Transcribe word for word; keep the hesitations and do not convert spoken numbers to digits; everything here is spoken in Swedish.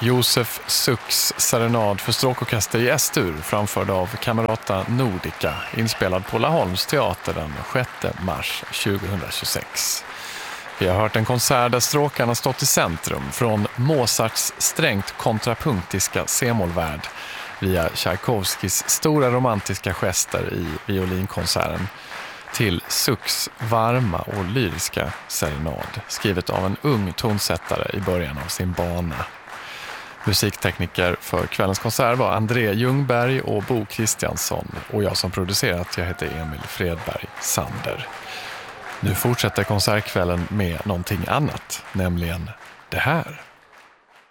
Josef Sucks serenad för stråkorkester i S-dur framförd av Camerata Nordica, inspelad på Laholms teater den sjätte mars tjugohundratjugosex. Vi har hört en konsert där stråkarna stått i centrum, från Mozarts strängt kontrapunktiska C-mollvärld via Tchaikovskis stora romantiska gester i violinkonserten till Sucks varma och lyriska serenad, skrivet av en ung tonsättare i början av sin bana. Musiktekniker för kvällens konsert var André Ljungberg och Bo Kristiansson, och jag som producerat, jag heter Emil Fredberg Sander. Nu fortsätter konsertkvällen med någonting annat, nämligen det här.